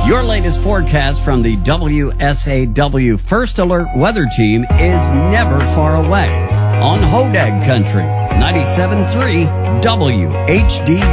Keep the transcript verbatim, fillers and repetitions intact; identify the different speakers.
Speaker 1: Your latest forecast from the W S A W First Alert Weather Team is never far away on Hodag Country, ninety-seven point three W H D.